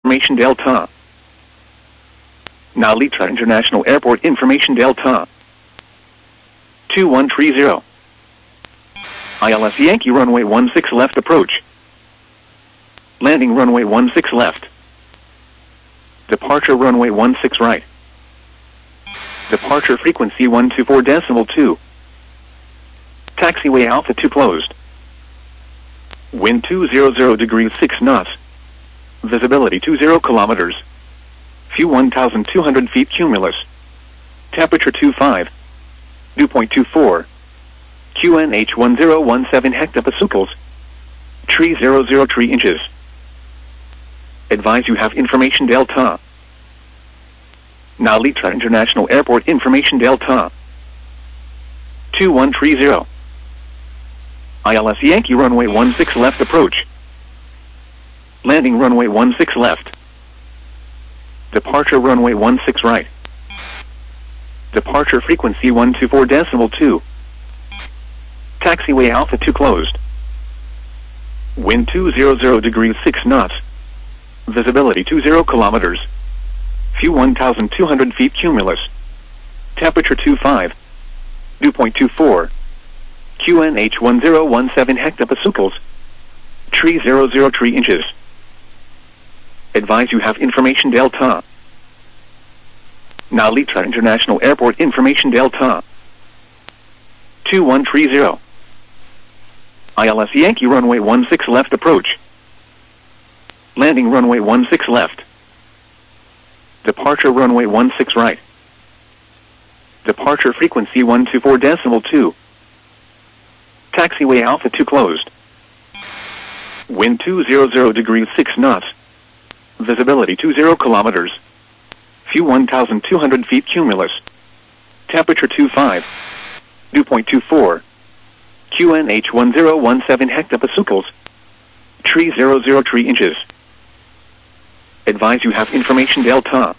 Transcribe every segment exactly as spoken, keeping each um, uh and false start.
information Delta. Narita International Airport information Delta. two one three zero. I L S Yankee runway one six left approach. Landing runway one six left. Departure runway one six right. Departure frequency one two four decimal two. Taxiway Alpha two closed. Wind two hundred degrees six knots. Visibility two zero kilometers. Fuel one thousand two hundred feet cumulus. Temperature two five. Dew point two four. Q N H one zero one seven hectopascals. Tree zero zero three inches. Advise you have information Delta. Narita International Airport information Delta. two one three zero. I L S Yankee runway one six left approach. Landing runway one six left. Departure runway one six right. Departure frequency one two four decimal two. Taxiway Alpha two closed. Wind two hundred degrees six knots. Visibility two zero kilometers. Fuel one thousand two hundred feet cumulus. Temperature two five. Dew point two four. Q N H one zero one seven hectopascals. Tree zero zero three inches. Advise you have information Delta. Narita International Airport information Delta. two one three zero. I L S Yankee runway one six left approach. Landing runway one six left. Departure runway one six right. Departure frequency one two four decimal two. Taxiway Alpha two closed. Wind two hundred degrees six knots. Visibility two zero kilometers. Fuel one thousand two hundred feet cumulus. Temperature two five. Dew point two four. Q N H one zero one seven hectopascals. Tree zero zero three inches. Advise you have information Delta.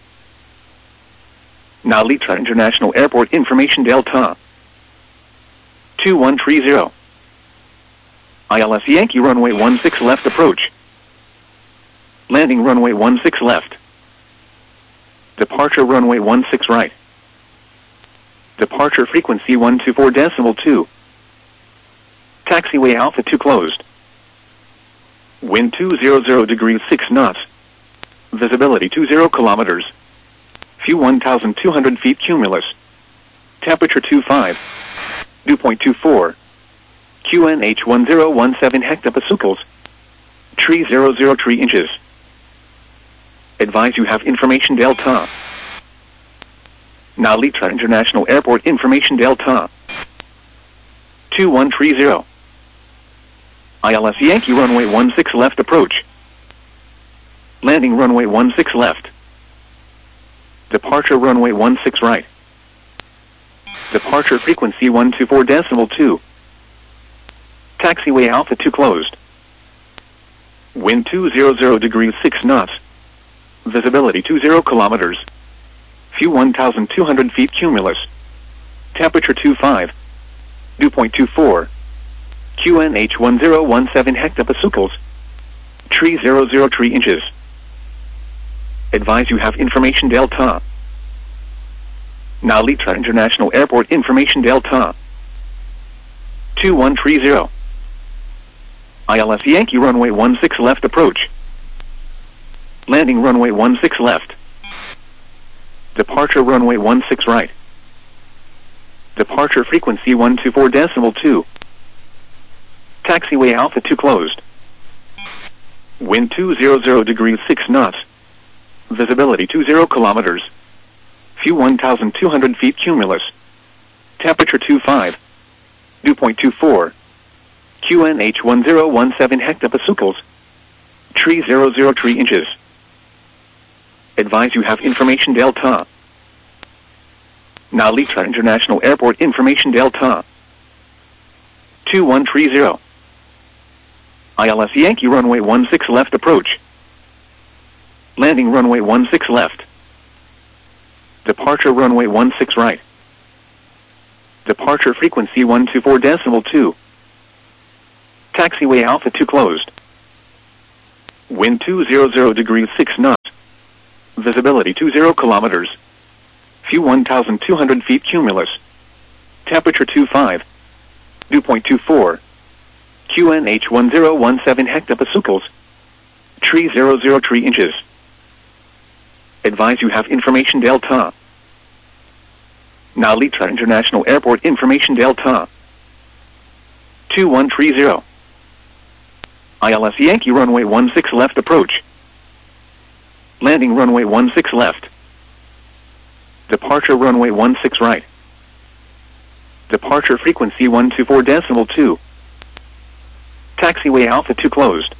Narita International Airport information Delta. two one three zero. I L S Yankee runway one six left approach. Landing runway one six left. Departure runway one six right. Departure frequency one two four decimal two. Taxiway Alpha two closed. Wind two hundred degrees six knots. Visibility two zero kilometers. Fuel one thousand two hundred feet cumulus. Temperature two five. Dew point two four. Q N H one zero one seven hectopascals. Tree zero zero three inches. Advise you have information Delta. Narita International Airport information Delta. two one three zero. I L S Yankee runway one six left approach. Landing runway one six left. Departure runway one six right. Departure frequency one two four decimal two. Taxiway Alpha two closed. Wind two hundred degrees six knots. Visibility two zero kilometers. Fuel one thousand two hundred feet cumulus. Temperature two five. Dew point two four. Q N H one zero one seven hectopascals. Tree zero zero three inches. Advise you have information Delta. Narita International Airport information Delta. two one three zero. I L S Yankee runway one six left approach. Landing runway one six left. Departure runway one six right. Departure frequency one two four decimal two. Taxiway Alpha two closed. Wind two hundred degrees six knots. Visibility two zero kilometers. Fuel one thousand two hundred feet cumulus. Temperature two five. Dew point two four. Q N H one zero one seven hectopascals. Tree zero zero three inches. Advise you have information Delta. Narita International Airport information Delta. two one three zero. I L S Yankee runway one six left approach. Landing runway one six left. Departure runway one six right. Departure frequency one two four decimal two. Taxiway Alpha two closed. Wind two hundred degrees six knots. Visibility two zero kilometers. View one thousand two hundred feet cumulus. Temperature two five. Dew point two four. Q N H one zero one seven hectopascals. Tree zero zero three inches. Advise you have information delta. Now Litra International Airport information delta. two one three zero. I L S Yankee runway one six left approach. Landing runway one six left. Departure runway one six right. Departure frequency one two four decimal two. Taxiway Alpha two closed.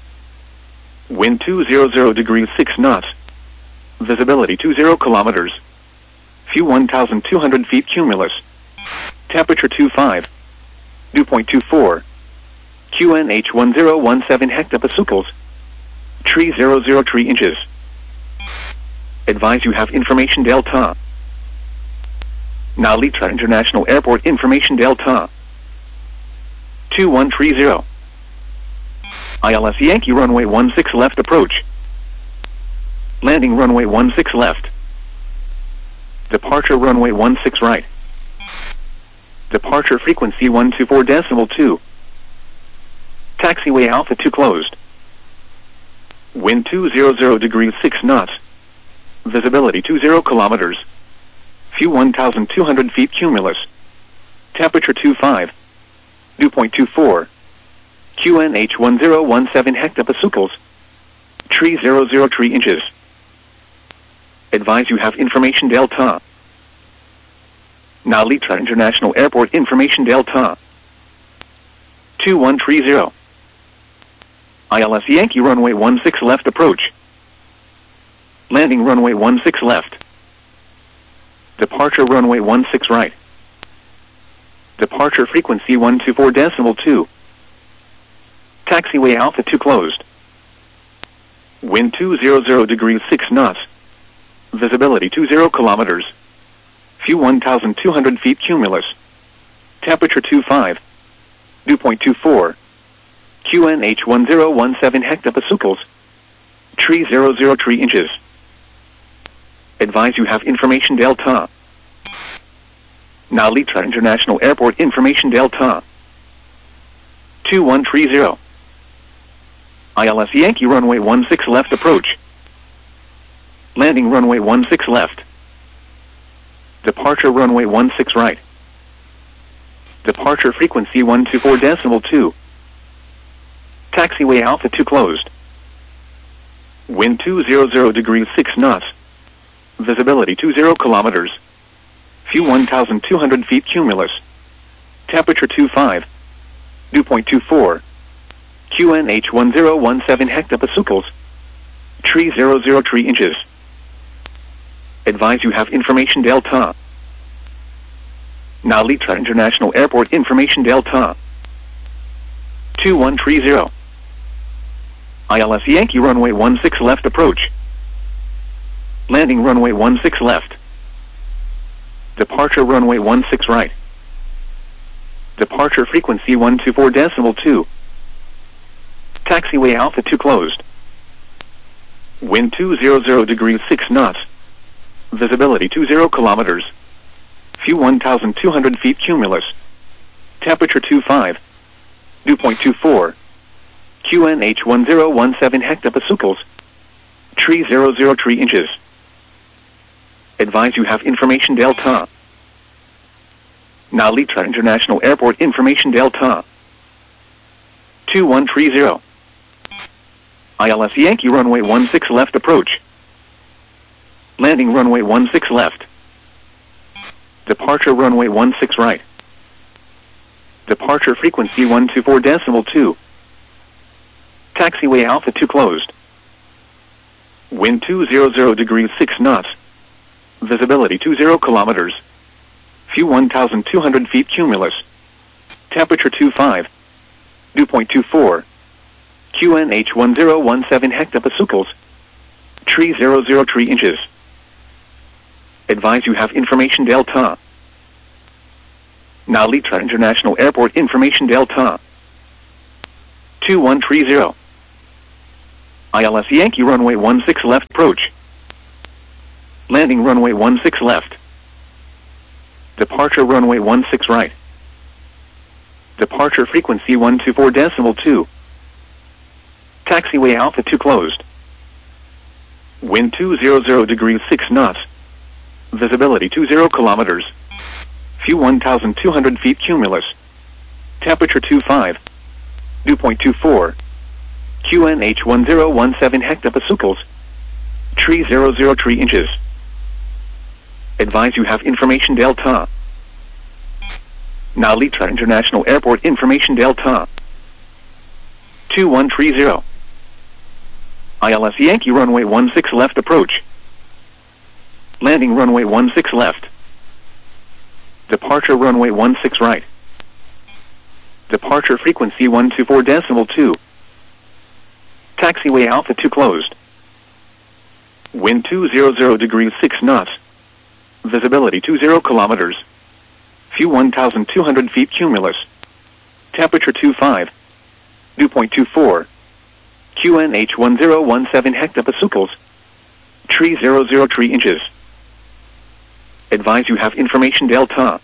Wind two hundred degrees six knots. Visibility two zero kilometers. View one thousand two hundred feet cumulus. Temperature two five. Dew point two four. Q N H one zero one seven hectopascals. Tree zero zero three inches. Advise you have information delta. Now Litra International Airport information delta. two one three zero. I L S Yankee runway one six left approach. Landing runway one six left. Departure runway one six right. Departure frequency one two four decimal two. Taxiway Alpha two closed. Wind two hundred degrees six knots. Visibility two zero kilometers. View one thousand two hundred feet cumulus. Temperature two five. Dew point two four. Q N H one zero one seven hectopascals. Tree zero zero three inches. Advise you have information delta. Now Litra International Airport information delta. two one three zero. I L S Yankee runway one six left approach. Landing runway one six left. Departure runway one six right. Departure frequency one two four decimal two. Taxiway Alpha two closed. Wind two hundred degrees six knots. Visibility two zero kilometers. View one thousand two hundred feet cumulus. Temperature two five. Dew point two four. Q N H one zero one seven hectopascals. Tree zero zero three inches. Advise you have information delta. Now Litra International Airport information delta. two one three zero. I L S Yankee runway one six left approach. Landing runway one six left. Departure runway one six right. Departure frequency one two four decimal two. Taxiway Alpha two closed. Wind two hundred degrees six knots. Visibility two zero kilometers. View one thousand two hundred feet cumulus. Temperature two five. Dew point two four. Q N H one zero one seven hectopascals. Tree zero zero three inches. Advise you have information delta. Now Litra International Airport information delta. two one three zero. I L S Yankee runway one six left approach. Landing runway one six left. Departure runway one six right. Departure frequency one two four decimal two. Taxiway Alpha two closed. Wind two hundred degrees six knots. Visibility two zero kilometers. View one thousand two hundred feet cumulus. Temperature two five. Dew point two four. Q N H one zero one seven hectopascals. Tree zero zero three inches. Advise you have information delta. Now Litra International Airport information delta. two one three zero. I L S Yankee runway one six left approach. Landing runway one six left. Departure runway one six right. Departure frequency one two four decimal two. Taxiway Alpha two closed. Wind two hundred degrees six knots. Visibility two zero kilometers. View one thousand two hundred feet cumulus. Temperature two five. Dew point two four. Q N H one zero one seven hectopascals. Tree zero zero three inches. Advise you have information delta. Now Litra International Airport information delta. two one three zero. I L S Yankee runway one six left approach. Landing runway one six left. Departure runway one six right. Departure frequency one two four decimal two. Taxiway Alpha two closed. Wind two hundred degrees six knots. Visibility two zero kilometers. Fuel one thousand two hundred feet cumulus. Temperature two five. Dew point two four. Q N H one zero one seven hectopascals. Tree zero zero three inches. Advise you have information Delta. Now Litra International Airport information Delta. two one three zero. I L S Yankee runway one six left approach. Landing runway one six left. Departure runway one six right. Departure frequency one two four decimal two. Taxiway Alpha two closed. Wind two hundred degrees six knots. Visibility two zero kilometers. Fuel one thousand two hundred feet cumulus. Temperature two five. Dew point two four. Q N H one zero one seven hectopascals. Tree zero zero three inches. Advise you have information Delta.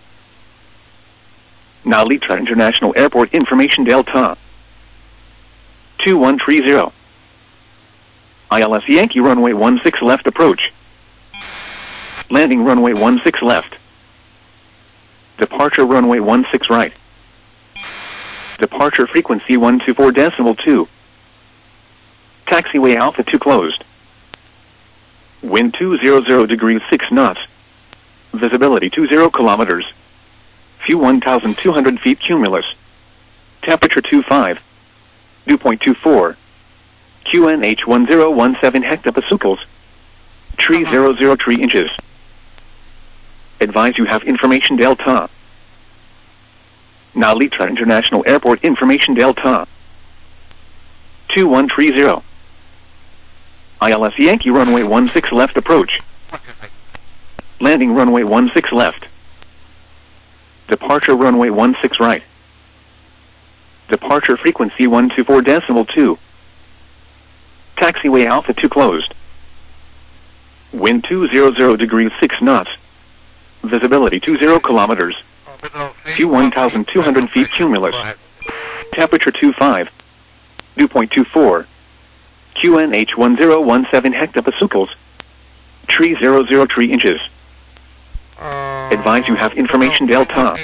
Now Litra International Airport information Delta. two one three zero. I L S Yankee runway one six left approach. Landing runway one six left. Departure runway one six right. Departure frequency one two four decimal two. Taxiway Alpha two closed. Wind two hundred degrees six knots. Visibility two zero kilometers. Fuel one thousand two hundred feet cumulus. Temperature two five. Dew point two four. Q N H one zero one seven hectopascals. Tree zero zero three inches. Advise you have information Delta. Now Litra International Airport information Delta. two one three zero. I L S Yankee runway one six left approach. Landing runway one six left. Departure runway one six right. Departure frequency one two four decimal two. Taxiway Alpha two closed. Wind two hundred degrees six knots. Visibility two zero kilometers. Fuel one thousand two hundred feet cumulus. Temperature two five. Dew point two four. Q N H one zero one seven hectopascals. Tree zero zero three inches. Advise you have information Delta.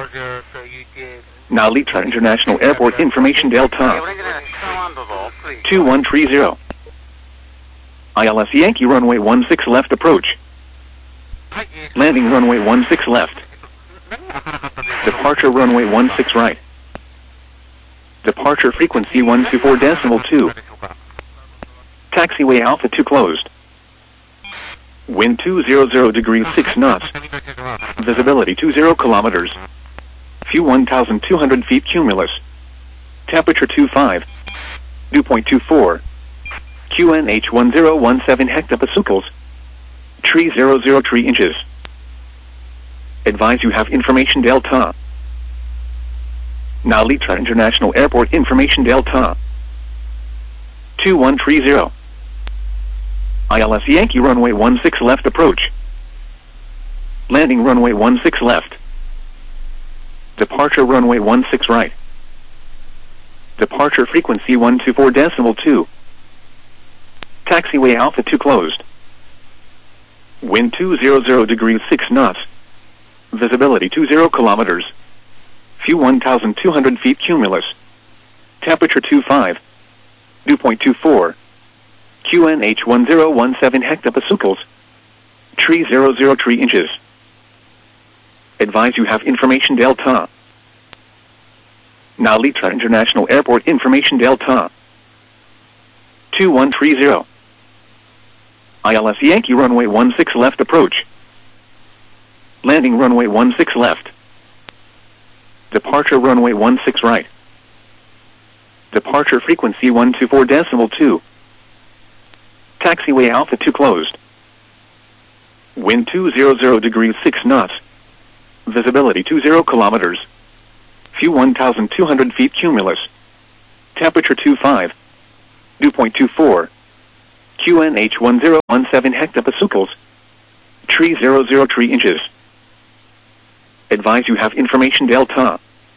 Now Litra International Airport information Delta. two one three zero. I L S Yankee runway one six left approach. Landing runway one six left. Departure runway one six right. Departure frequency one two four decimal two. Taxiway Alpha two closed. Wind two hundred degrees six knots. Visibility two zero kilometers. Fuel one thousand two hundred feet cumulus. Temperature two five. Dew point two four. Q N H one zero one seven hectopascals. Tree zero zero three inches. Advise you have information Delta. Now Litra International Airport information Delta. two one three zero. I L S Yankee runway one six left approach. Landing runway one six left. Departure runway one six right. Departure frequency one two four decimal two. Taxiway Alpha two closed. Wind two hundred degrees six knots. Visibility two zero kilometers. Fuel one thousand two hundred feet cumulus. Temperature two five. Dew point two four. Q N H one zero one seven hectopascals. Tree zero zero three inches. Advise you have information Delta. Now Litra International Airport information Delta. two one three zero. I L S Yankee runway one six left approach. Landing runway one six left. Departure runway one six right. Departure frequency one two four decimal two. Taxiway Alpha two closed. Wind two hundred degrees six knots. Visibility two zero kilometers. Fuel one thousand two hundred feet cumulus. Temperature two five. Dew point two four. Q N H one zero one seven hectopascals. Tree zero zero three inches. Advise you have information Delta.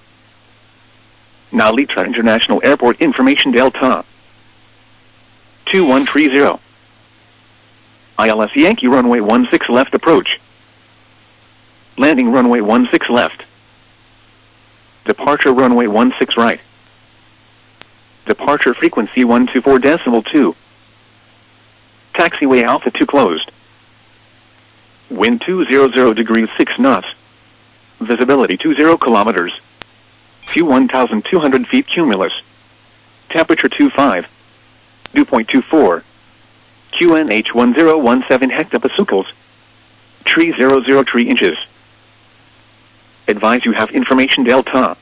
Narita International Airport information Delta. two one three zero. I L S Yankee runway one six left approach. Landing runway one six left. Departure runway one six right. Departure frequency one two four decimal two. Taxiway Alpha two closed. Wind two hundred degrees six knots. Visibility two zero kilometers. Fuel one thousand two hundred feet cumulus. Temperature two five. Dew point two four. Q N H one zero one seven hectopascals. Tree zero zero three inches. Advise you have information Delta.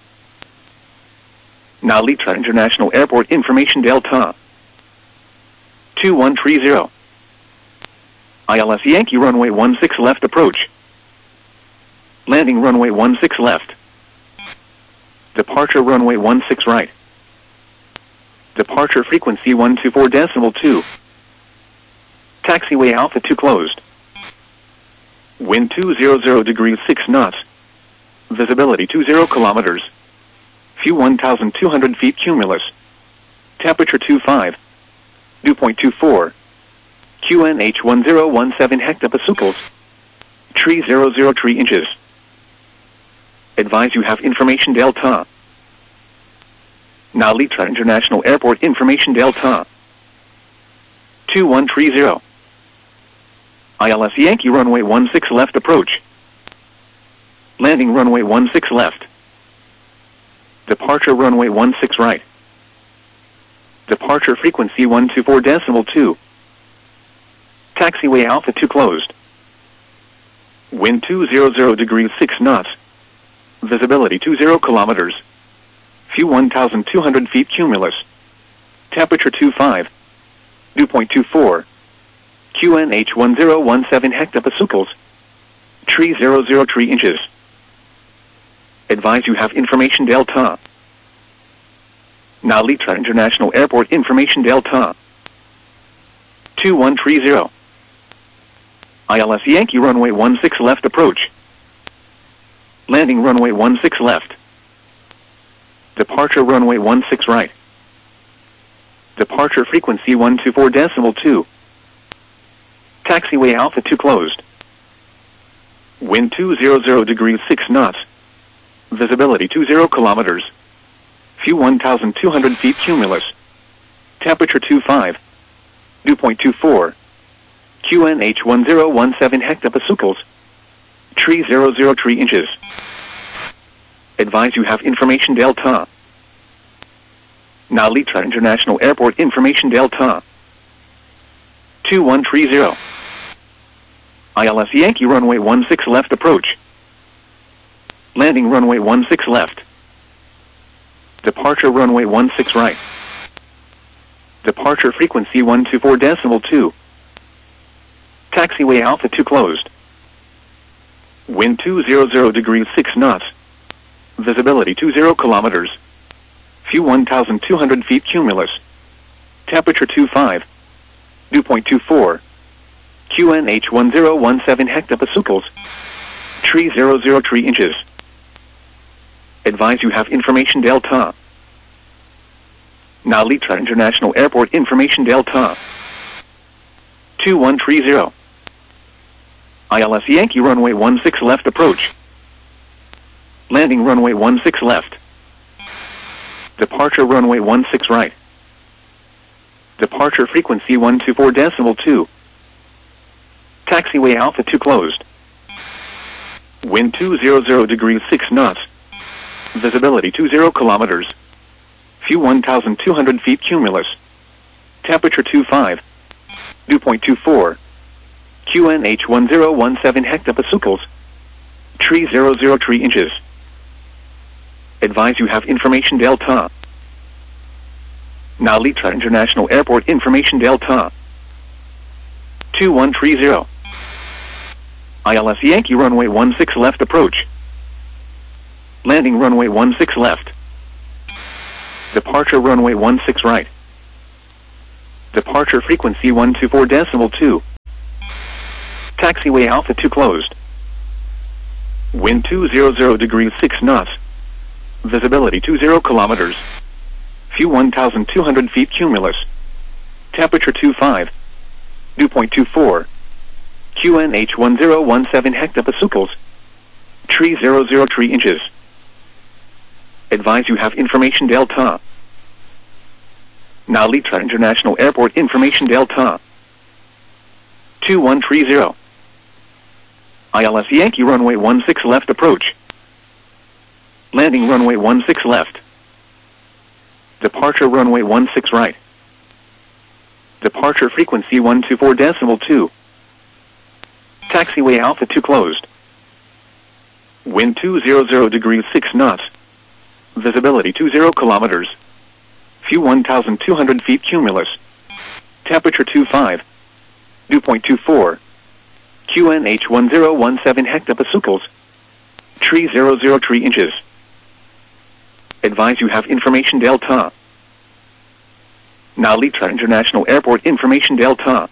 Narita International Airport information Delta. two one three zero. I L S Yankee runway one six left approach. Landing runway one six left. Departure runway one six right. Departure frequency one two four decimal two. Taxiway Alpha two closed. Wind two hundred degrees six knots. Visibility two zero kilometers. Fuel one thousand two hundred feet cumulus. Temperature two five. Dew point two four. Q N H one zero one seven hectopascals. Tree zero zero three inches. Advise you have information Delta. Narita International Airport information Delta. two one three zero. I L S Yankee runway one six left approach. Landing runway one six left. Departure runway one six right. Departure frequency one two four decimal two. Taxiway Alpha two closed. Wind two hundred degrees six knots. Visibility two zero kilometers. Fuel one thousand two hundred feet cumulus. Temperature two five. Dew point two four. Q N H one zero one seven hectopascals. Tree zero zero three inches. Advise you have information Delta. Narita International Airport information Delta. two one three zero. I L S Yankee runway one six left approach. Landing runway one six left. Departure runway one six right. Departure frequency one two four decimal two. Taxiway Alpha two closed. Wind two hundred degrees six knots. Visibility two zero kilometers. Fuel one thousand two hundred feet cumulus. Temperature two five. Dew point two four. Q N H one zero one seven hectopascals. Tree zero zero three inches. Advise you have information Delta. Narita International Airport information Delta. two one three zero. I L S Yankee runway one six left approach. Landing runway one six left. Departure runway one six right. Departure frequency one two four decimal two. Taxiway Alpha two closed. Wind two hundred degrees six knots. Visibility two zero kilometers. Fuel one thousand two hundred feet cumulus. Temperature two five. Dew point two four. Q N H one zero one seven hectopascals. Tree zero zero three inches. Advise you have information Delta. Narita International Airport information Delta. two one three zero. I L S Yankee runway one six left approach. Landing runway one six left. Departure runway one six right. Departure frequency one two four decimal two. Taxiway Alpha two closed. Wind two hundred degrees six knots. Visibility two zero kilometers. Fuel one thousand two hundred feet cumulus. Temperature two five. Dew point two four. Q N H one zero one seven hectopascals. Tree zero zero three inches. Advise you have information Delta. Narita International Airport information Delta. two one three zero. I L S Yankee runway one six left approach. Landing runway one six left. Departure runway one six right. Departure frequency one two four decimal two. Taxiway Alpha two closed. Wind two hundred degrees six knots. Visibility two zero kilometers. View one thousand two hundred feet cumulus. Temperature two five. Dew point two four. Q N H one zero one seven hectopascals. Tree zero zero three inches. Advise you have information delta. Now Litra International Airport information delta. two one three zero. I L S Yankee runway one six left approach. Landing runway one six left. Departure runway one six right. Departure frequency one two four decimal two. Taxiway Alpha two closed. Wind two hundred degrees six knots. Visibility two zero kilometers. View one thousand two hundred feet cumulus. Temperature two five. Dew point two four. Q N H one zero one seven hectopascals. Tree zero zero three inches. Advise you have information delta. Now Litra International Airport information delta.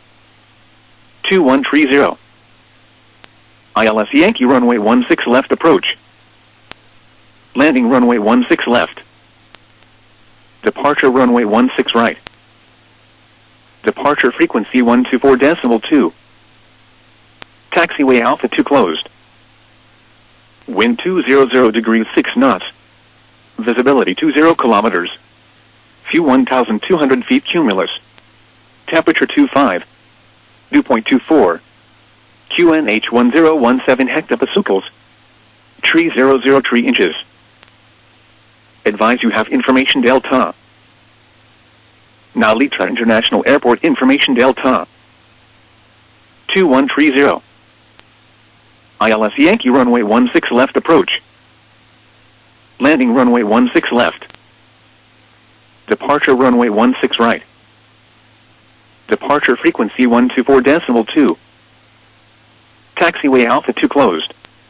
two one three zero. I L S Yankee runway one six left approach. Landing runway one six left. Departure runway one six right. Departure frequency one two four decimal two. Taxiway Alpha two closed. Wind two hundred degrees six knots. Visibility two zero kilometers. View one thousand two hundred feet cumulus. Temperature two five. Dew point two four. Q N H one zero one seven hectopascals. Tree zero zero three inches. Advise you have information delta. Now Litra International Airport information delta. two one three zero. I L S Yankee runway one six left approach. Landing runway one six left. Departure runway one six right. Departure frequency one two four decimal two. Taxiway Alpha two closed.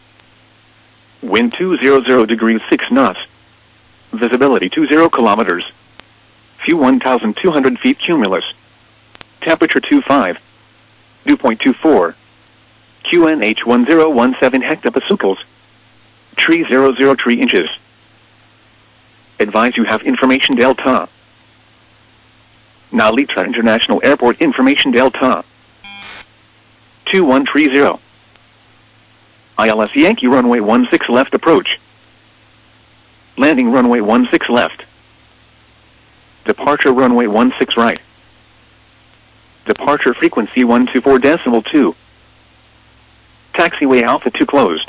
Wind two hundred degrees six knots. Visibility two zero kilometers. View one thousand two hundred feet cumulus. Temperature two five. Dew point two four. Q N H one zero one seven hectopascals. Tree zero zero three inches. Advise you have information delta. Now Litra International Airport information delta. two one three zero. I L S Yankee runway one six left approach. Landing runway one six left. Departure runway one six right. Departure frequency one two four decimal two. Taxiway Alpha two closed.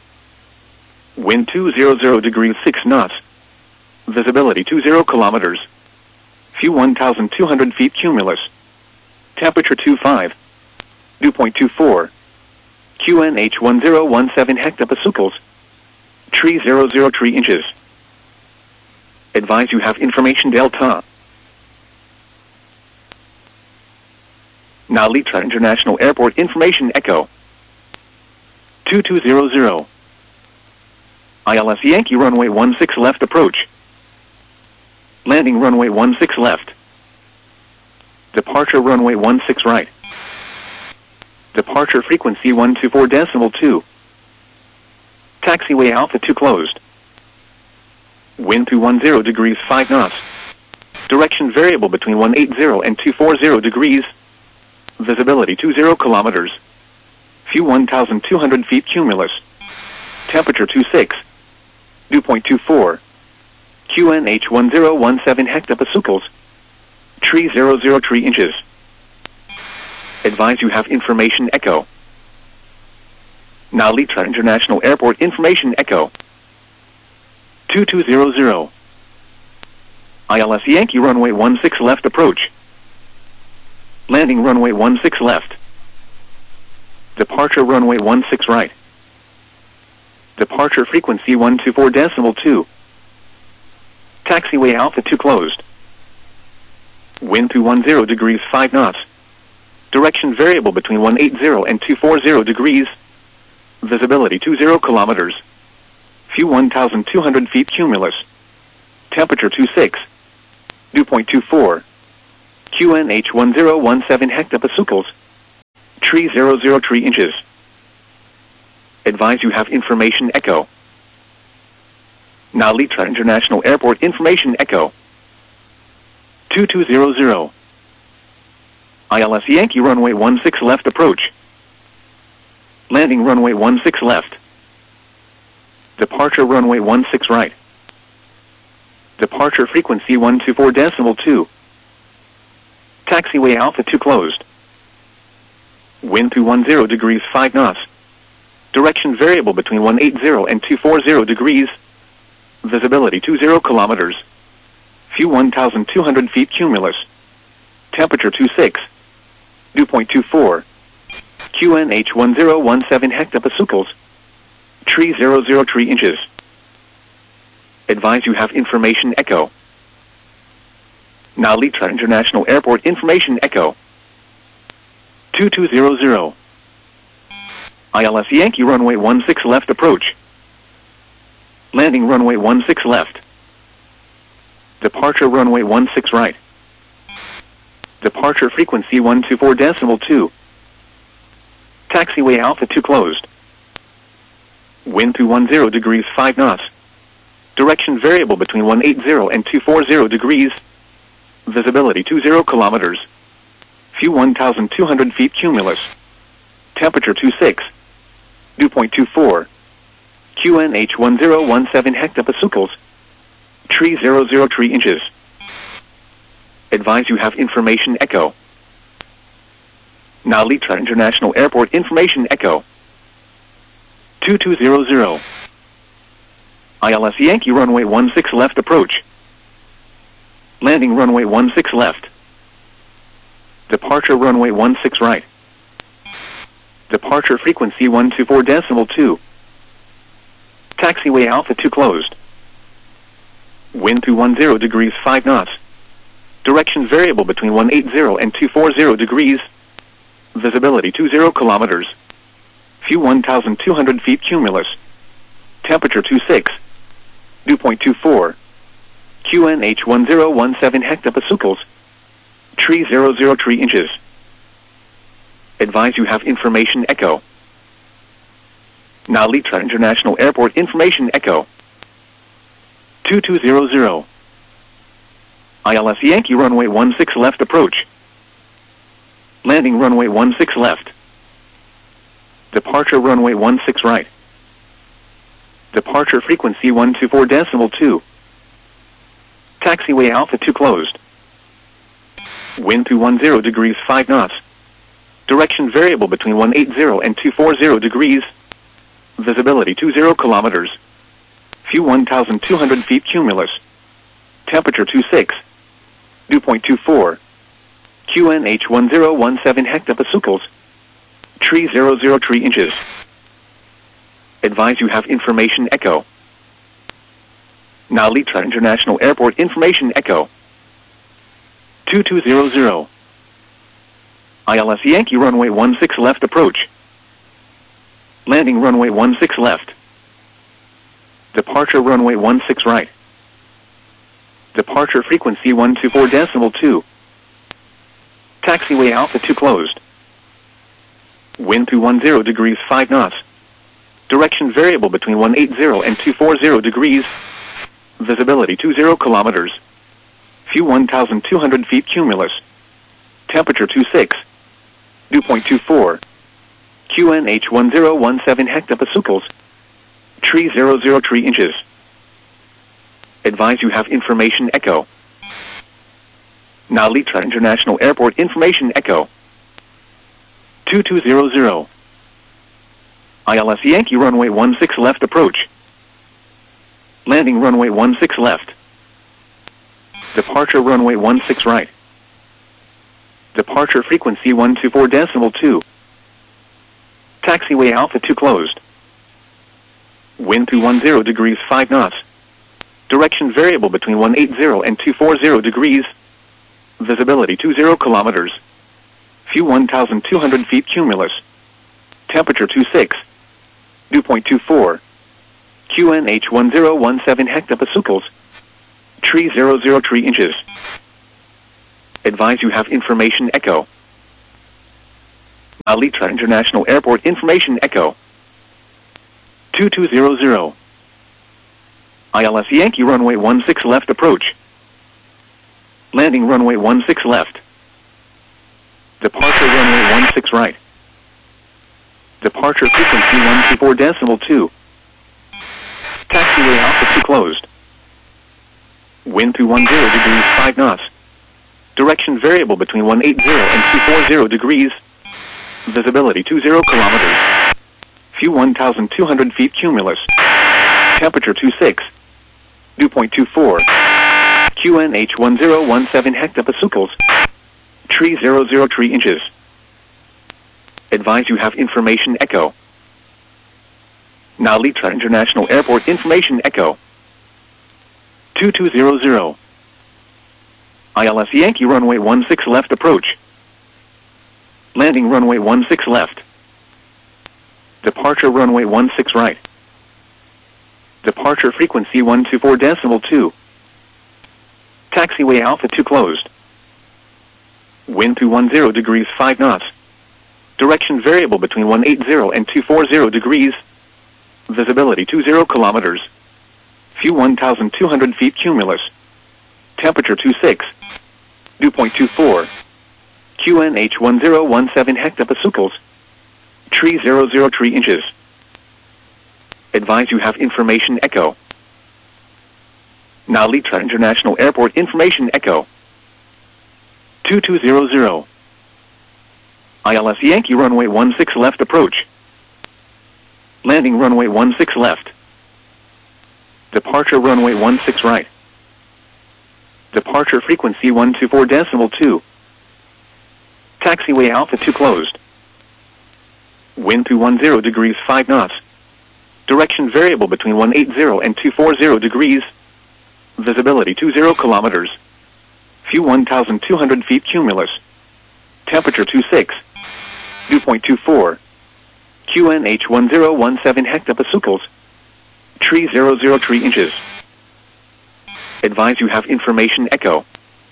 Wind two hundred degrees six knots. Visibility two zero kilometers. View one thousand two hundred feet cumulus. Temperature two five. Dew point two four. Q N H one zero one seven hectopascals. Tree zero zero three inches. Advise you have information delta. Now Litra International Airport information echo. two two zero zero. I L S Yankee runway one six left approach. Landing runway one six left. Departure runway one six right. Departure frequency one two four decimal two. Taxiway Alpha two closed. Wind two ten degrees five knots. Direction variable between one eighty and two forty degrees. Visibility two zero kilometers. View one thousand two hundred feet cumulus. Temperature two six. Dew point two four. Q N H one zero one seven hectopascals. Tree zero zero three inches. Advise you have information echo. Now Litra International Airport information echo. two two zero zero. I L S Yankee runway one six left approach. Landing runway one six left. Departure runway one six right. Departure frequency one two four decimal two. Taxiway Alpha two closed. Wind two ten degrees five knots. Direction variable between one eighty and two forty degrees. Visibility two zero kilometers. View one thousand two hundred feet cumulus. Temperature two six. Dew point two four. Q N H one zero one seven hectopascals. Tree zero zero tree inches. Advise you have information echo. Nalita International Airport information echo. two two zero zero. I L S Yankee runway one six left approach. Landing runway one six left. Departure runway one six right. Departure frequency one two four decimal two. Taxiway Alpha two closed. Wind two one zero degrees five knots. Direction variable between one eighty and two forty degrees. Visibility two zero kilometers. View one thousand two hundred feet cumulus. Temperature two six. Dew point two four. Q N H one zero one seven hectopascals. Tree zero zero tree inches. Advise you have information echo. Nalita International Airport information echo. two two zero zero. I L S Yankee runway one six left approach. Landing runway one six left. Departure runway one six right. Departure frequency one two four decimal two. Taxiway Alpha two closed. Wind two one zero degrees five knots. Direction variable between one eighty and two forty degrees. Visibility two zero kilometers. View one thousand two hundred feet cumulus. Temperature two six. Dew point two four. Q N H one zero one seven hectopascals. Tree zero zero tree inches. Advise you have information echo. Nalita International Airport information echo. two two zero zero. I L S Yankee runway one six left approach. Landing runway one six left. Departure runway one six right. Departure frequency one two four decimal two. Taxiway Alpha two closed. Wind two one zero degrees five knots. Direction variable between one eighty and two forty degrees. Visibility two zero kilometers. View one thousand two hundred feet cumulus. Temperature two six. Dew point two four. Q N H one zero one seven hectopascals. Tree zero zero tree inches. Advise you have information echo. Nalita International Airport information echo. two two zero zero. I L S Yankee runway one six left approach. Landing runway one six left. Departure runway one six right. Departure frequency one two four decimal two. Taxiway Alpha two closed. Wind two one zero degrees five knots. Direction variable between one eighty and two forty degrees. Visibility two zero kilometers. View one thousand two hundred feet cumulus. Temperature two six. Dew point two four. Q N H one zero one seven hectopascals. Tree zero zero tree inches. Advise you have information echo. Nalita International Airport information echo. two two zero zero. I L S Yankee runway one six left approach. Landing runway one six left. Departure runway one six right. Departure frequency one two four decimal two. Taxiway Alpha two closed. Wind two one zero degrees five knots. Direction variable between one eighty and two forty degrees. Visibility two zero kilometers. View one thousand two hundred feet cumulus. Temperature two six. Dew point two four. Q N H one zero one seven hectopascals. Tree zero zero tree inches. Advise you have information echo. Nalita International Airport information echo. two two zero zero. I L S Yankee runway one six left approach. Landing runway one six left. Departure runway one six right. Departure frequency one two four decimal two. Taxiway Alpha two closed. Wind two one zero degrees five knots. Direction variable between one eighty and two forty degrees. Visibility two zero kilometers. View one thousand two hundred feet cumulus. Temperature two six. Dew point two four. Q N H one zero one seven hectopascals. Tree zero zero tree inches. Advise you have information echo. Alitra International Airport Information Echo. two two zero zero. I L S Yankee runway one six left approach. Landing runway one six left. Departure runway one six right. Departure frequency one two four decimal two. Taxiway Alpha two closed. Wind two one zero degrees five knots. Direction variable between one eighty and two forty degrees. Visibility two zero kilometers. Fuel one thousand two hundred feet cumulus. Temperature two six. Dew point two four. Q N H one zero one seven hectopascals. Tree zero zero three inches. Advise you have information echo. Narita International Airport Information Echo. two two zero zero. I L S Yankee runway one six left approach. Landing runway one six left. Departure runway one six right. Departure frequency one two four decimal two. Taxiway Alpha two closed. Wind two one zero degrees five knots. Direction variable between one eighty and two forty degrees. Visibility two zero kilometers. Fuel one thousand two hundred feet cumulus. Temperature two six. Dew point two four. Q N H one zero one seven hectopascals. Tree zero zero three inches. Advise you have information echo. Narita International Airport Information Echo. two two zero zero. I L S Yankee runway one six left approach. Landing runway one six left. Departure runway one six right. Departure frequency one two four decimal two. Taxiway Alpha two closed. Wind two one zero degrees five knots. Direction variable between one eighty and two forty degrees. Visibility two zero kilometers. Fuel one thousand two hundred feet cumulus. Temperature two six. Dew point two four. Q N H one zero one seven hectopascals. Tree zero zero three inches. Advise you have information echo.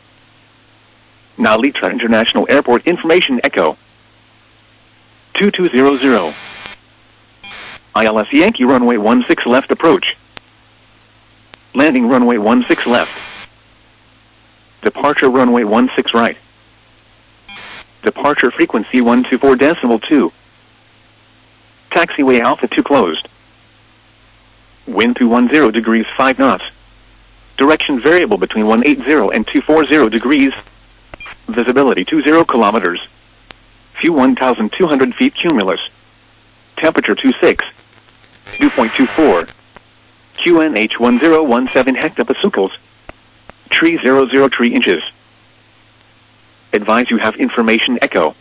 Narita International Airport Information Echo. two two zero zero. I L S Yankee runway one six left approach. Landing runway one six left. Departure runway one six right. Departure frequency one two four decimal two. Taxiway Alpha two closed. Wind two one zero degrees five knots. Direction variable between one eighty and two forty degrees. Visibility two zero kilometers. Fuel one thousand two hundred feet cumulus. Temperature two six. Dew point two four. Q N H one zero one seven hectopascals. Tree zero zero three inches. Advise you have information echo.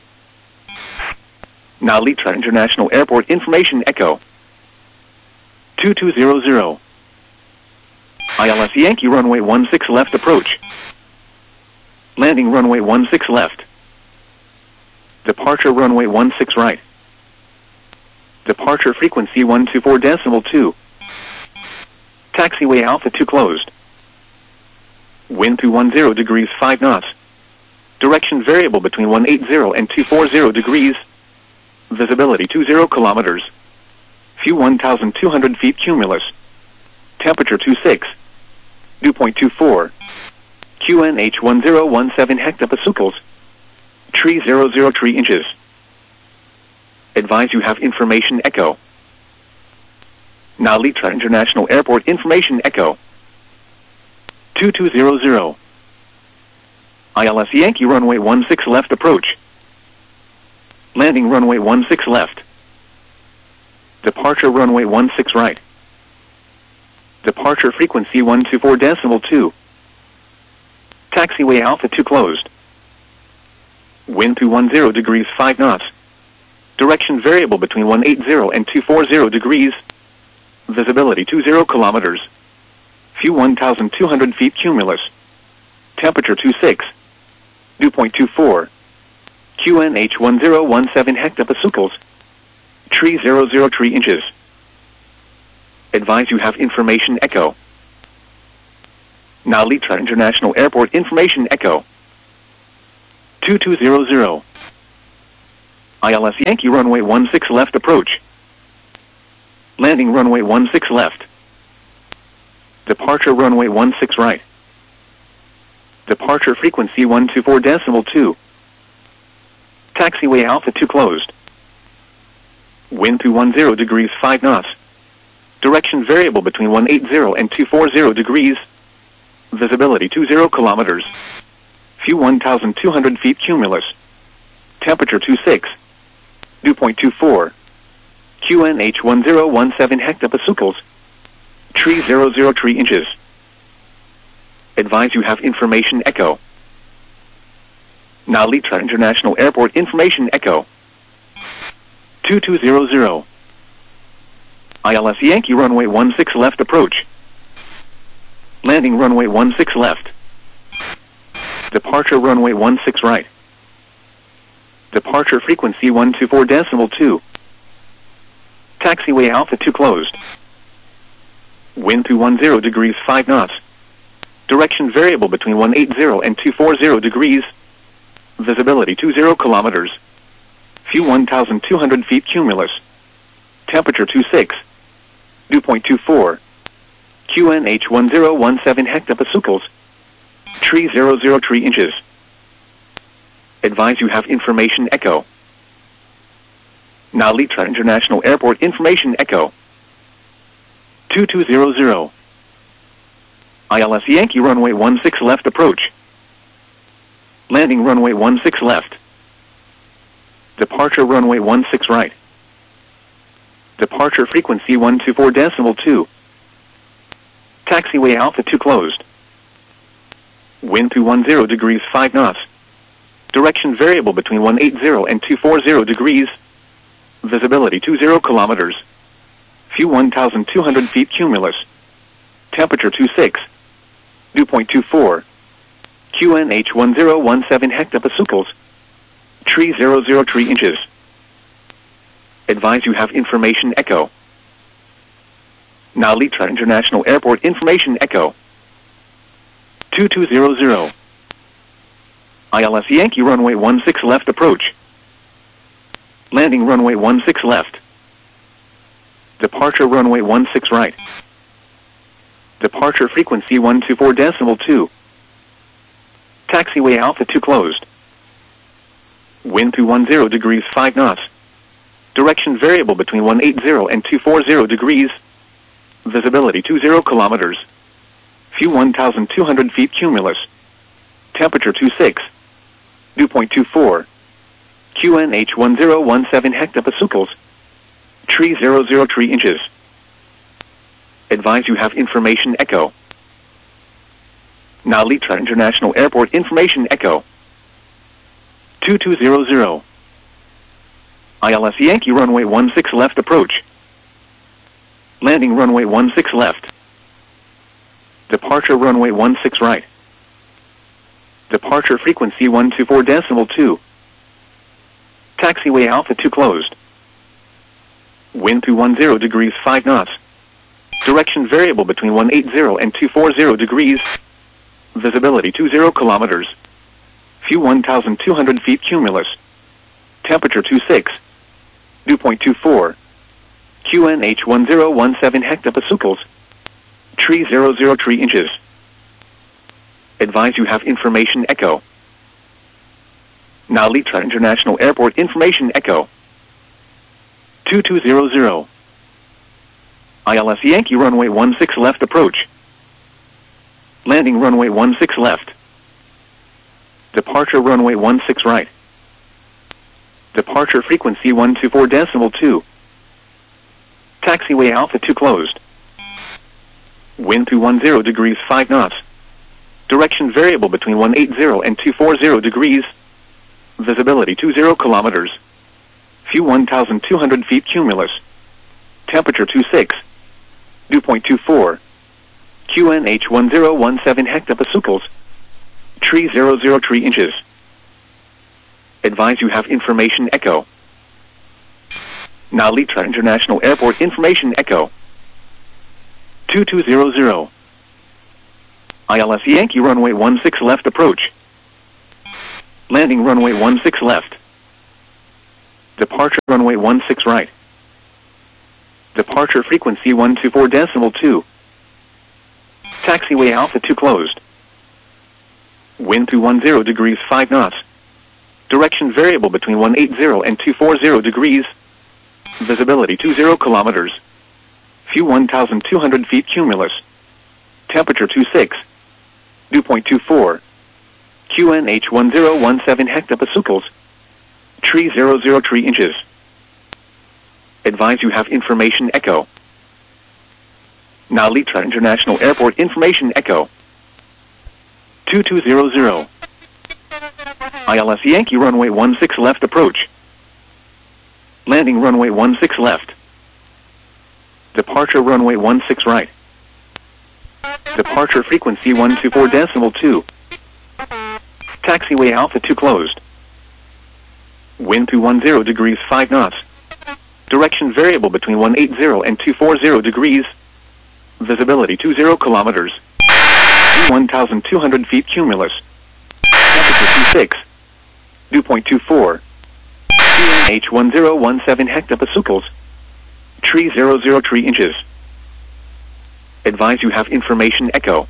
Narita International Airport Information Echo. two two zero zero. I L S Yankee runway one six left approach. Landing runway one six left. Departure runway one six right. Departure frequency one two four decimal two. Taxiway Alpha two closed. Wind two one zero degrees five knots. Direction variable between one eighty and two forty degrees. Visibility two zero kilometers. Fuel one thousand two hundred feet cumulus. Temperature two six. Dew point two four. Q N H one zero one seven hectopascals. Tree zero zero three inches. Advise you have information echo. Narita International Airport Information Echo. two two zero zero. I L S Yankee runway one six left approach. Landing runway one six left. Departure runway one six right. Departure frequency one two four decimal two. Taxiway Alpha two closed. Wind two one zero degrees five knots. Direction variable between one eighty and two forty degrees. Visibility two zero kilometers. Fuel one thousand two hundred feet cumulus. Temperature two six. Dew point two four. Q N H one zero one seven hectopascals. Tree zero zero three inches. Advise you have information echo. Narita International Airport Information Echo. two two zero zero. I L S Yankee runway one six left approach. Landing runway one six left. Departure runway one six right. Departure frequency one two four decimal two. Taxiway Alpha two closed. Wind two one zero degrees five knots. Direction variable between one eighty and two forty degrees. Visibility two zero kilometers. Fuel one thousand two hundred feet cumulus. Temperature two six. Dew point two four. Q N H one zero one seven hectopascals. Tree zero zero three inches. Advise you have information echo. Now Litra International Airport information echo. two two zero zero. I L S Yankee runway one six left approach. Landing runway one six left. Departure runway one six right. Departure frequency one two four decimal two. Taxiway Alpha two closed. Wind two one zero degrees five knots. Direction variable between one eighty and two forty degrees. Visibility two zero kilometers. Fuel one thousand two hundred feet cumulus. Temperature two six. Dew point two four. Q N H one zero one seven hectopascals. Tree zero zero three inches. Advise you have information echo. Now Litra International Airport information echo. two two zero zero. I L S Yankee runway one six left approach. Landing runway one six left. Departure runway one six right. Departure frequency one two four decimal two. Taxiway Alpha two closed. Wind two one zero degrees five knots. Direction variable between one eighty and two forty degrees. Visibility two zero kilometers. Fuel one thousand two hundred feet cumulus. Temperature two six. Dew point two four. Q N H one zero one seven hectopascals. Tree zero zero three inches. Advise you have information echo. Now Litra International Airport information echo. two two zero zero. I L S Yankee runway one six left approach. Landing runway one six left. Departure runway one six right. Departure frequency one two four decimal two. Taxiway Alpha two closed. Wind two one zero degrees five knots. Direction variable between one eighty and two forty degrees. Visibility two zero kilometers. Fuel one thousand two hundred feet cumulus. Temperature two six. Dew point two four. Q N H one zero one seven hectopascals. Tree zero zero three inches. Advise you have information echo. Now Litra International Airport information echo. two two zero zero. I L S Yankee runway one six left approach. Landing runway one six left. Departure runway one six right. Departure frequency one two four decimal two. Taxiway Alpha two closed. Wind two one zero degrees five knots. Direction variable between one eighty and two forty degrees. Visibility two zero kilometers. Fuel one thousand two hundred feet cumulus. Temperature two six. Dew point two four. Q N H one zero one seven hectopascals. Tree zero zero three inches. Advise you have information echo. Now Litra International Airport information echo. two two zero zero. I L S Yankee runway one six left approach. Landing runway one six left. Departure runway one six right. Departure frequency one two four decimal two. Taxiway Alpha two closed. Wind two one zero degrees five knots. Direction variable between one eighty and two forty degrees. Visibility two zero kilometers. Fuel one thousand two hundred feet cumulus. Temperature two six. Dew point two four. Q N H one zero one seven hectopascals. Tree zero zero three inches. Advise you have information echo. Now Litra International Airport information echo. two two zero zero. I L S Yankee runway one six left approach. Landing runway one six left. Departure runway one six right. Departure frequency one two four decimal two. Taxiway Alpha two closed. Wind two one zero degrees five knots. Direction variable between one eighty and two forty degrees. Visibility two zero kilometers. Fuel one thousand two hundred feet cumulus. Temperature two six. Dew point two four. Q N H one zero one seven hectopascals. Tree zero zero three inches. Advise you have information echo. Nalitra International Airport information echo. two two zero zero. I L S Yankee runway one six left approach. Landing runway one six left. Departure runway one six right. Departure frequency one two four decimal two. Taxiway Alpha two closed. Wind two one zero degrees five knots. Direction variable between one eighty and two forty degrees. Visibility two zero kilometers. one thousand two hundred feet cumulus. Temperature two six. Dew point two four. Q N H one zero one seven hectopascals. Tree zero zero three inches. Advise you have information echo.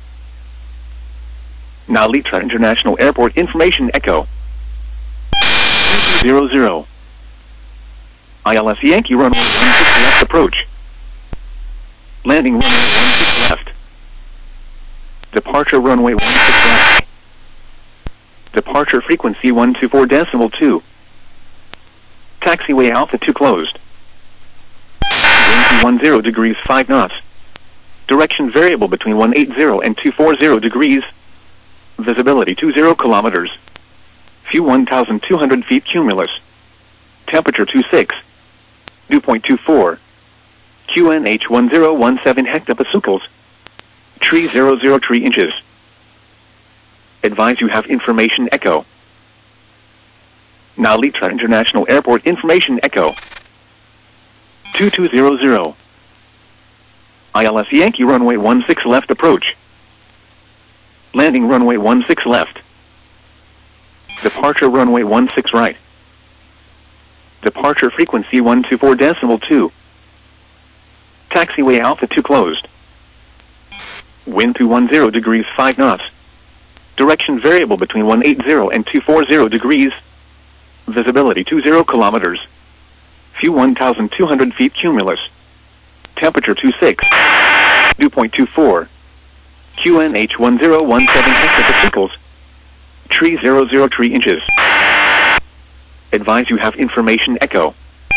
Nalitra International Airport information echo. two two zero zero. I L S Yankee runway one six left approach. Landing runway one six left. Departure runway one six left. Departure frequency one two four decimal two. Taxiway Alpha two closed. Wind two one zero degrees five knots. Direction variable between one eighty and two forty degrees. Visibility two zero kilometers. Fuel one thousand two hundred feet cumulus. Temperature two six. Dew point two four. Q N H one zero one seven hectopascals. Tree zero zero three inches. Advise you have information echo. Nalitra International Airport information echo. two two zero zero. I L S Yankee runway one six left approach. Landing runway one six left. Departure runway one six right. Departure frequency one two four decimal two. Taxiway Alpha two closed. Wind two one zero degrees five knots. Direction variable between one eighty and two forty degrees. Visibility two zero kilometers. Fuel one thousand two hundred feet cumulus. Temperature two six. Dew point two four. Q N H one zero one seven hectopascals. Tree zero zero three inches. Advise you have information echo.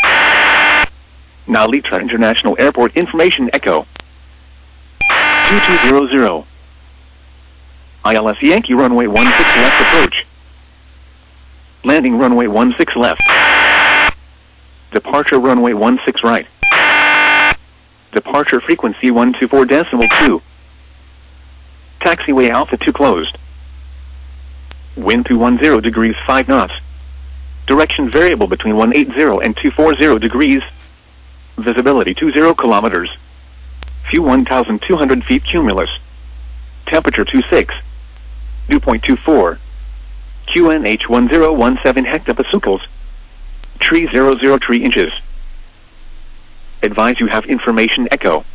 Nalitra International Airport information echo. two two zero zero. I L S Yankee runway one six left approach. Landing runway one six left. Departure runway one six right. Departure frequency one two four decimal two. Taxiway Alpha two closed. Wind two one zero degrees five knots. Direction variable between one eighty and two forty degrees. Visibility two zero kilometers. Fuel one thousand two hundred feet cumulus. Temperature two six. Dew point two four. Q N H one zero one seven hectopascals. Tree zero zero three inches. Advise you have information echo.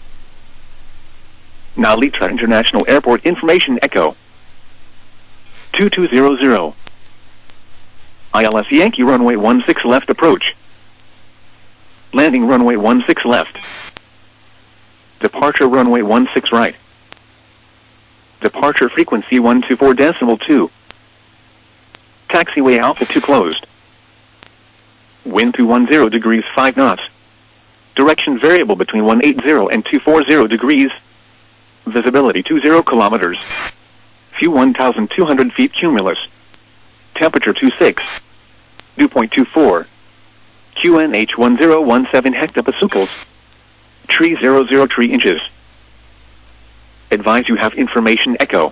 Nalitra International Airport information echo. two two zero zero. I L S Yankee runway one six left approach. Landing runway one six left. Departure runway one six right. Departure frequency one two four decimal two. Taxiway Alpha two closed. Wind two one zero degrees five knots. Direction variable between one eighty and two forty degrees. Visibility two zero kilometers. Fuel one thousand two hundred feet cumulus. Temperature two six. Dew point two four. Q N H one zero one seven hectopascals. Tree zero zero three inches. Advise you have information echo.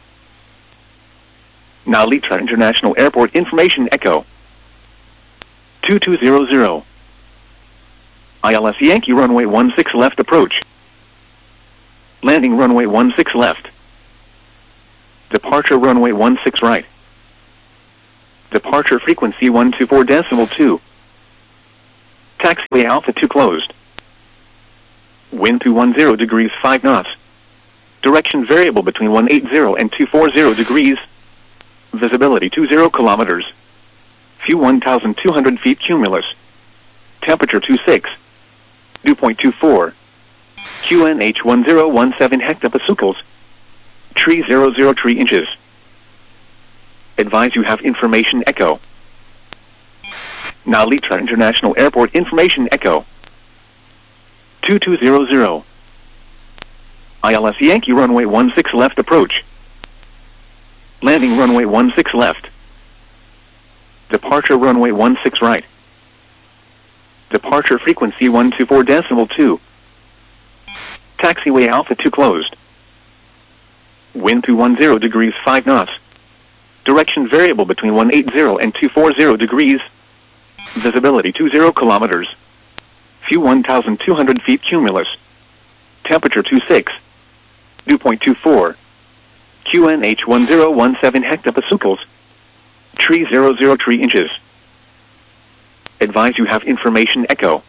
Nalitra International Airport information echo. two two zero zero. I L S Yankee runway one six left approach. Landing runway one six left. Departure runway one six right. Departure frequency one two four decimal two. Taxiway Alpha two closed. Wind two one zero degrees five knots. Direction variable between one eighty and two forty degrees. Visibility two zero kilometers. View one thousand two hundred feet cumulus. Temperature two six. Dew point two four. Q N H one zero one seven hectopascals. Tree zero zero three inches. Advise you have information echo. Nalitra International Airport information echo. two two zero zero. I L S Yankee runway one six left approach. Landing runway one six left. Departure runway one six right. Departure frequency one two four decimal two. Taxiway Alpha two closed. Wind two one zero degrees five knots. Direction variable between one eighty and two forty degrees. Visibility two zero kilometers. View one thousand two hundred feet cumulus. Temperature two six. Dew point two four. Q N H one zero one seven hectopascals. Tree zero zero three inches. Advise you have information echo.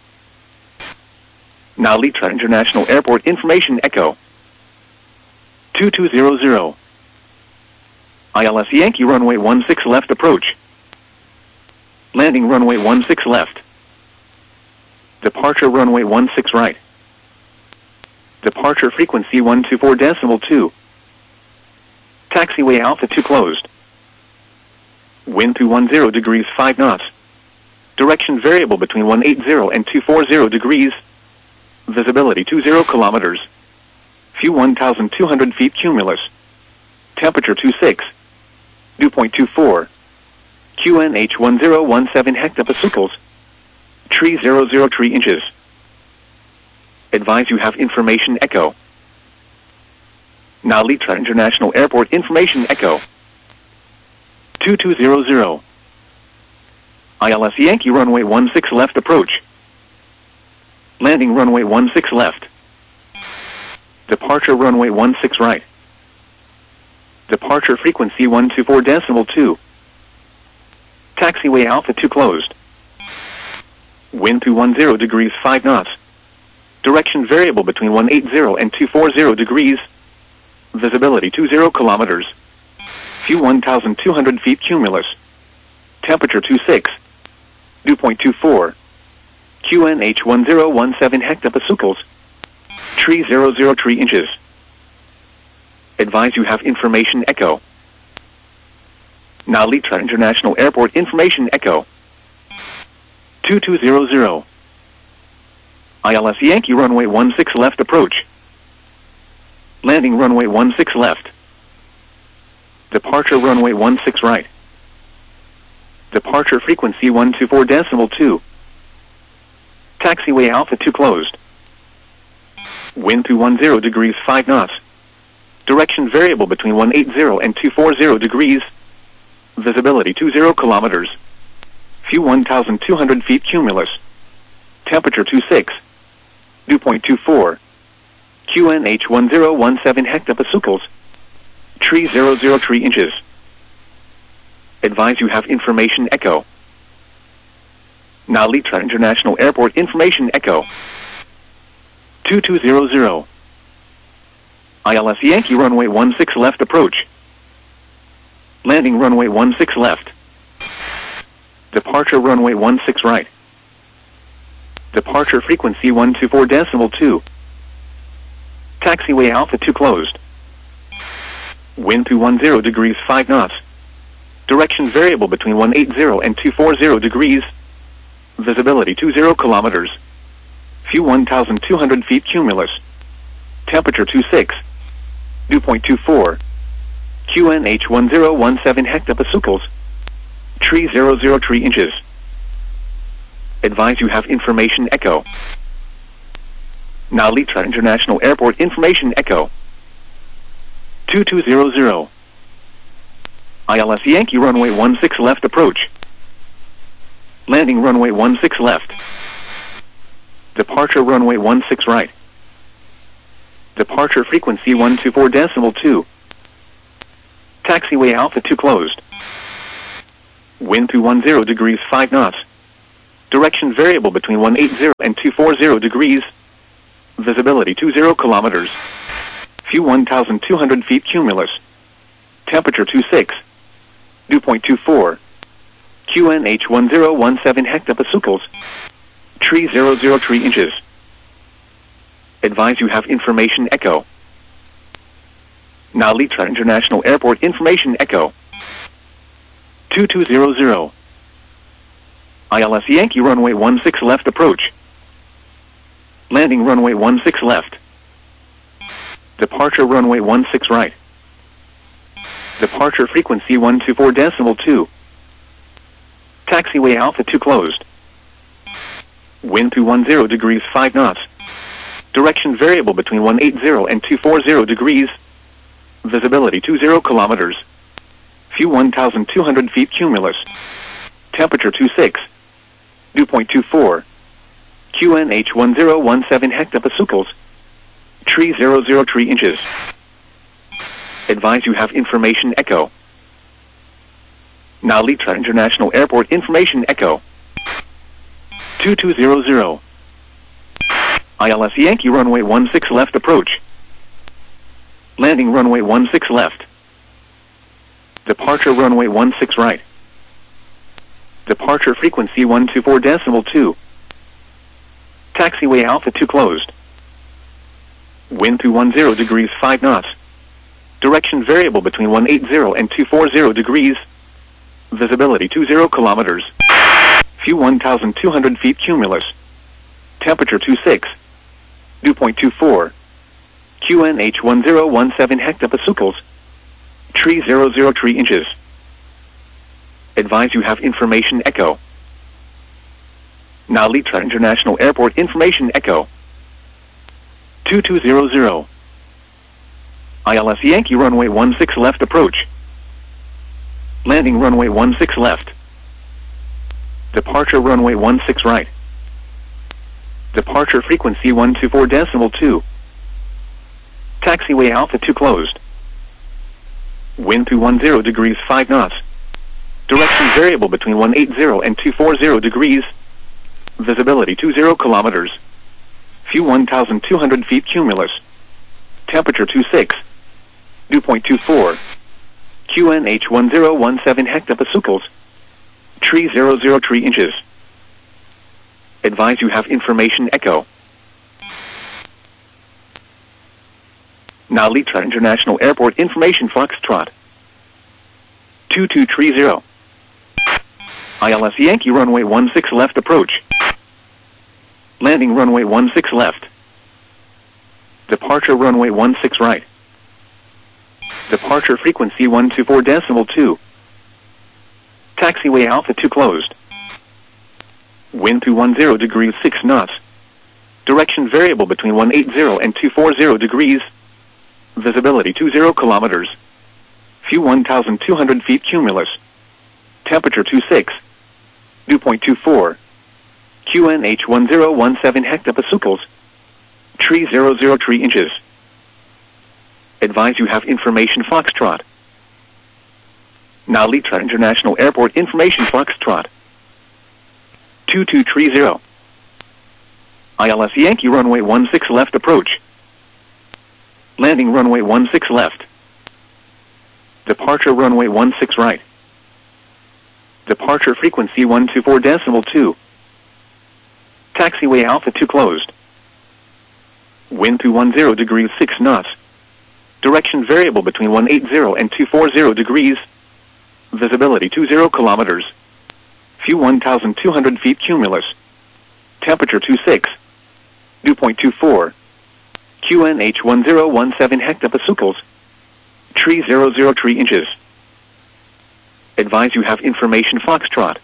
Nalitra International Airport information echo. two two zero zero. I L S Yankee runway one six left approach. Landing runway one six left. Departure runway one six right. Departure frequency one two four decimal two. Taxiway Alpha two closed. Wind two one zero degrees five knots. Direction variable between one eighty and two forty degrees. Visibility two zero kilometers. View one thousand two hundred feet cumulus. Temperature two six. Dew point two four. Q N H one zero one seven hectopascals. Tree zero zero three inches. Advise you have information echo. Nalitra International Airport information echo. two two zero zero. I L S Yankee runway one six left approach. Landing runway one six left. Departure runway one six right. Departure frequency one two four decimal two. Taxiway Alpha two closed. Wind two one zero degrees five knots. Direction variable between one eighty and two forty degrees. Visibility two zero kilometers. View one thousand two hundred feet cumulus. Temperature two six. Dew point two four. Q N H one zero one seven hectopascals. Tree zero zero three inches. Advise you have information echo. Nalitra International Airport information echo. two two zero zero. I L S Yankee runway one six left approach. Landing runway one six left. Departure runway one six right. Departure frequency one two four decimal two. Taxiway Alpha two closed. Wind two one zero degrees five knots. Direction variable between one eighty and two forty degrees. Visibility two zero kilometers. View one thousand two hundred feet cumulus. Temperature two six. Dew point two four. Q N H one zero one seven hectopascals. Tree zero zero three inches. Advise you have information echo. Nalitra International Airport information echo. two two zero zero. I L S Yankee runway one six left approach. Landing runway one six left. Departure runway one six right. Departure frequency one two four decimal two. Taxiway Alpha two closed. Wind two one zero degrees five knots. Direction variable between one eighty and two forty degrees. Visibility two zero kilometers. View one thousand two hundred feet cumulus. Temperature two six. Dew point two four. Q N H one zero one seven hectopascals. Tree zero zero three inches. Advise you have information echo. Nalitra International Airport information echo. two two zero zero. I L S Yankee runway one six left approach. Landing runway one six left. Departure runway one six right. Departure frequency one two four decimal two. Taxiway Alpha two closed. Wind two one zero degrees five knots. Direction variable between one eighty and two forty degrees. Visibility two zero kilometers. View one thousand two hundred feet cumulus. Temperature two six. Dew point two four. Q N H one zero one seven hectopascals. Tree zero zero three inches. Advise you have information echo. Nalitra International Airport information echo. two two zero zero. I L S Yankee runway one six left approach. Landing runway one six left. Departure runway one six right. Departure frequency one two four decimal two. Taxiway Alpha two closed. Wind two one zero degrees five knots. Direction variable between one eighty and two forty degrees. Visibility twenty kilometers. Fuel one thousand two hundred feet cumulus. Temperature twenty-six. Dew point two four. Q N H one zero one seven hectopascals. Tree zero zero three inches. Advise you have information echo. Now Litra International Airport information echo. two two zero zero. I L S Yankee runway one six left approach. Landing runway one six left. Departure runway one six right. Departure frequency one two four decimal two. Taxiway Alpha two closed. Wind two ten degrees five knots. Direction variable between one eighty and two forty degrees. Visibility twenty kilometers. Fuel one thousand two hundred feet cumulus. Temperature twenty-six. Dew point two four. Q N H one zero one seven hectopascals. Tree zero zero three inches. Advise you have information echo. Now Litra International Airport information echo. two two zero zero. I L S Yankee runway one six left approach. Landing runway one six left. Departure runway one six right. Departure frequency one two four decimal two. Taxiway Alpha two closed. Wind two ten degrees five knots. Direction variable between one eighty and two forty degrees. Visibility twenty kilometers. Fuel one thousand two hundred feet cumulus. Temperature twenty-six. Dew point two four. Q N H one zero one seven hectopascals. Tree zero zero three inches. Advise you have information echo. Now Litra International Airport information echo. two two zero zero. I L S Yankee runway one six left approach. Landing runway one six left. Departure runway one six right. Departure frequency one two four decimal two. Taxiway Alpha two closed. Wind two ten degrees five knots. Direction variable between one eighty and two forty degrees. Visibility twenty kilometers. Fuel one thousand two hundred feet cumulus. Temperature twenty-six. Dew point two four. Q N H one zero one seven hectopascals. Tree zero zero three inches. Advise you have information echo. Now Litra International Airport information Foxtrot. two two three zero. I L S Yankee runway one six left approach. Landing runway one six left. Departure runway one six right. Departure frequency one two four decimal two. Taxiway Alpha two closed. Wind two ten degrees six knots. Direction variable between one eighty and two forty degrees. Visibility twenty kilometers. Fuel one thousand two hundred feet cumulus. Temperature twenty-six. Dew point two four. Q N H one zero one seven hectopascals. Tree zero zero three inches. Advise you have information Foxtrot. Now Litra International Airport information Foxtrot. two two three zero. I L S Yankee runway one six left approach. Landing runway one six left. Departure runway one six right. Departure frequency one two four decimal two. Taxiway Alpha two closed. Wind two ten degrees six knots. Direction variable between one eighty and two forty degrees. Visibility twenty kilometers. Fuel one thousand two hundred feet cumulus. Temperature twenty-six. Dew point two four. Q N H one zero one seven hectopascals. Tree zero zero three inches. Advise you have information Foxtrot.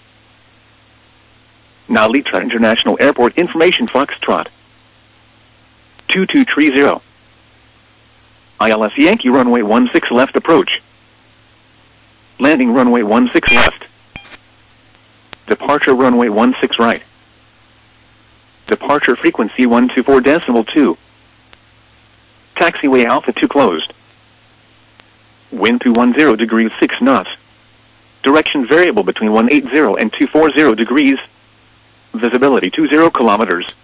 Now Litra International Airport information Foxtrot. two two three zero. I L S Yankee runway one six left approach. Landing runway one six left. Departure runway one six right. Departure frequency one two four decimal two. Taxiway Alpha two closed. Wind two ten degrees six knots. Direction variable between one eighty and two forty degrees. Visibility two zero kilometers.